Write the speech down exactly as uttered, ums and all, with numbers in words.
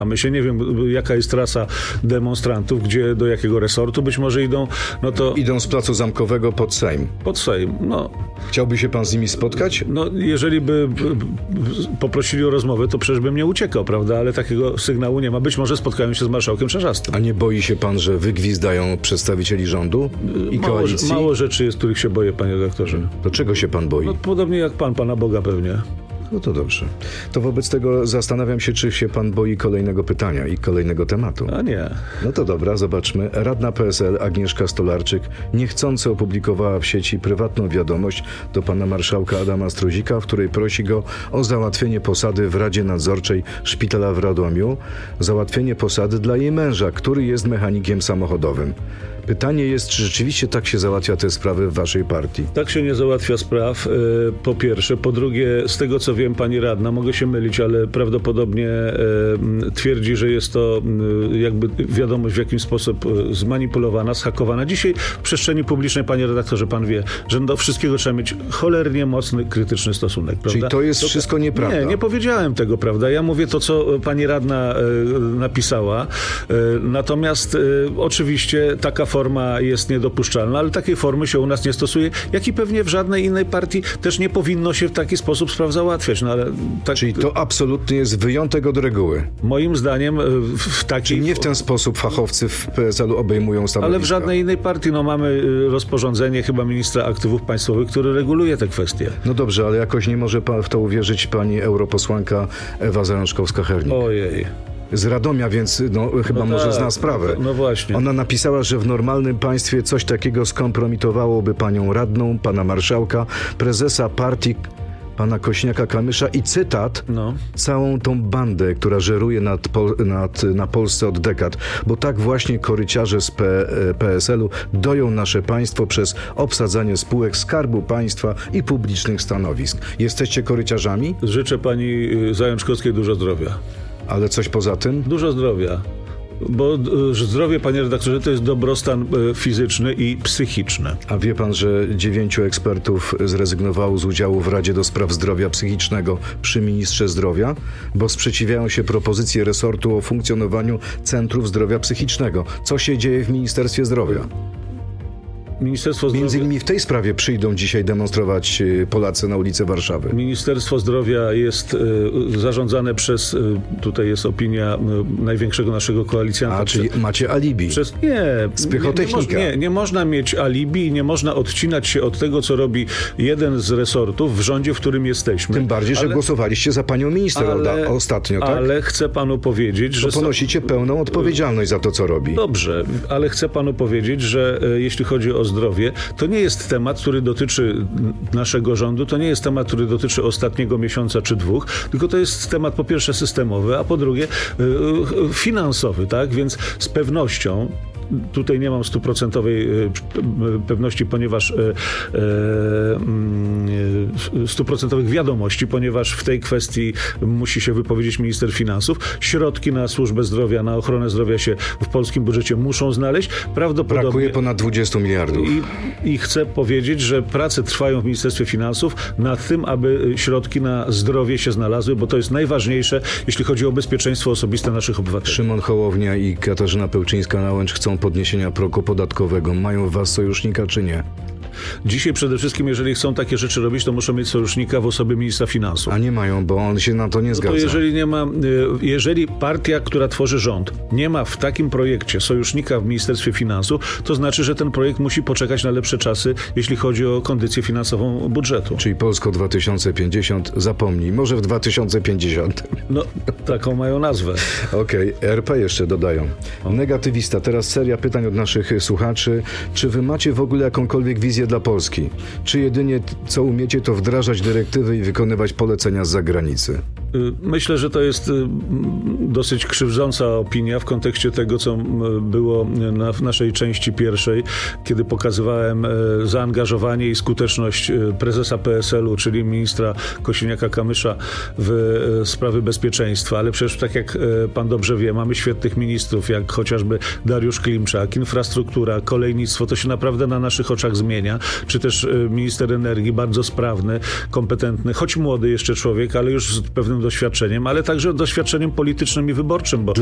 A my się nie wiem, jaka jest trasa demonstrantów, gdzie, do jakiego resortu być może idą, no to... Idą z Placu Zamkowego pod Sejm. Pod Sejm, no. Chciałby się pan z nimi spotkać? No, jeżeli by poprosili o rozmowę, to przecież bym nie uciekał, prawda? Ale takiego sygnału nie ma. Być może spotkają się z marszałkiem Czarzastym. A nie boi się pan, że wygwizdają przedstawicieli rządu i mało, koalicji? Mało rzeczy jest, których się boję, panie redaktorze. To czego się pan boi? No, podobnie jak pan, pana Boga pewnie. No to dobrze. To wobec tego zastanawiam się, czy się pan boi kolejnego pytania i kolejnego tematu. A nie. No to dobra, zobaczmy. Radna P S L Agnieszka Stolarczyk niechcący opublikowała w sieci prywatną wiadomość do pana marszałka Adama Strozika, w której prosi go o załatwienie posady w Radzie Nadzorczej Szpitala w Radomiu, załatwienie posady dla jej męża, który jest mechanikiem samochodowym. Pytanie jest, czy rzeczywiście tak się załatwia te sprawy w waszej partii? Tak się nie załatwia spraw, po pierwsze. Po drugie, z tego co wiem, pani radna, mogę się mylić, ale prawdopodobnie twierdzi, że jest to jakby wiadomość w jakiś sposób zmanipulowana, zhakowana. Dzisiaj w przestrzeni publicznej, panie redaktorze, pan wie, że do wszystkiego trzeba mieć cholernie mocny, krytyczny stosunek, prawda? Czyli to jest to, wszystko nieprawda? Nie, nie powiedziałem tego, prawda? Ja mówię to, co pani radna napisała. Natomiast oczywiście taka forma jest niedopuszczalna, ale takiej formy się u nas nie stosuje, jak i pewnie w żadnej innej partii też nie powinno się w taki sposób spraw załatwiać. No, ale tak... Czyli to absolutnie jest wyjątek od reguły? Moim zdaniem w takiej... Czyli nie w ten sposób fachowcy w P S L-u obejmują stanowiska? Ale w żadnej innej partii. No mamy rozporządzenie chyba ministra aktywów państwowych, który reguluje te kwestie. No dobrze, ale jakoś nie może w to uwierzyć pani europosłanka Ewa Zajączkowska-Hernik. Ojej. Z Radomia, więc no, chyba no może tak, zna sprawę. No, no właśnie. Ona napisała, że w normalnym państwie coś takiego skompromitowałoby panią radną, pana marszałka, prezesa partii, pana Kośniaka-Kamysza i cytat, no. całą tą bandę, która żeruje nad, nad, na Polsce od dekad, bo tak właśnie koryciarze z P, PSL-u doją nasze państwo przez obsadzanie spółek Skarbu Państwa i publicznych stanowisk. Jesteście koryciarzami? Życzę pani Zajączkowskiej dużo zdrowia. Ale coś poza tym? Dużo zdrowia. Bo zdrowie, panie redaktorze, to jest dobrostan fizyczny i psychiczny. A wie pan, że dziewięciu ekspertów zrezygnowało z udziału w Radzie do Spraw Zdrowia Psychicznego przy ministrze zdrowia, bo sprzeciwiają się propozycji resortu o funkcjonowaniu Centrów Zdrowia Psychicznego. Co się dzieje w Ministerstwie Zdrowia? Ministerstwo Zdrowia... Między innymi w tej sprawie przyjdą dzisiaj demonstrować Polacy na ulice Warszawy. Ministerstwo Zdrowia jest y, zarządzane przez, y, tutaj jest opinia y, największego naszego koalicjanta. A, czyli przez, macie alibi. Przez, nie, Spychotechnika. Nie, nie, nie można mieć alibi i nie można odcinać się od tego, co robi jeden z resortów w rządzie, w którym jesteśmy. Tym bardziej, że ale, głosowaliście za panią minister ale, ostatnio, tak? Ale chcę panu powiedzieć, że... To ponosicie pełną odpowiedzialność za to, co robi. Dobrze, ale chcę panu powiedzieć, że y, jeśli chodzi o zdrowie, to nie jest temat, który dotyczy naszego rządu, to nie jest temat, który dotyczy ostatniego miesiąca czy dwóch, tylko to jest temat po pierwsze systemowy, a po drugie y, finansowy, tak? Więc z pewnością tutaj nie mam stuprocentowej pewności, ponieważ stuprocentowych wiadomości, ponieważ w tej kwestii musi się wypowiedzieć minister finansów. Środki na służbę zdrowia, na ochronę zdrowia się w polskim budżecie muszą znaleźć. Prawdopodobnie... Brakuje ponad dwudziestu miliardów. I, I chcę powiedzieć, że prace trwają w Ministerstwie Finansów nad tym, aby środki na zdrowie się znalazły, bo to jest najważniejsze, jeśli chodzi o bezpieczeństwo osobiste naszych obywateli. Szymon Hołownia i Katarzyna Pełczyńska-Nałęcz chcą podniesienia progu podatkowego. Mają w was sojusznika, czy nie? Dzisiaj przede wszystkim, jeżeli chcą takie rzeczy robić, to muszą mieć sojusznika w osobie ministra finansów. A nie mają, bo on się na to nie no zgadza. To jeżeli nie ma, jeżeli partia, która tworzy rząd, nie ma w takim projekcie sojusznika w Ministerstwie Finansów, to znaczy, że ten projekt musi poczekać na lepsze czasy, jeśli chodzi o kondycję finansową budżetu. Czyli Polsko dwa tysiące pięćdziesiąt, zapomnij, może w dwa tysiące pięćdziesiątym. No, taką mają nazwę. Okej, okay. R P jeszcze dodają. Negatywista, teraz seria pytań od naszych słuchaczy. Czy wy macie w ogóle jakąkolwiek wizję dla Polski? Czy jedynie co umiecie, to wdrażać dyrektywy i wykonywać polecenia z zagranicy? Myślę, że to jest dosyć krzywdząca opinia w kontekście tego, co było na, w naszej części pierwszej, kiedy pokazywałem zaangażowanie i skuteczność prezesa P S L u, czyli ministra Kosiniaka-Kamysza w sprawy bezpieczeństwa. Ale przecież, tak jak pan dobrze wie, mamy świetnych ministrów, jak chociażby Dariusz Klimczak, infrastruktura, kolejnictwo, to się naprawdę na naszych oczach zmienia. Czy też minister energii, bardzo sprawny, kompetentny, choć młody jeszcze człowiek, ale już z pewnym doświadczeniem, ale także doświadczeniem politycznym i wyborczym, bo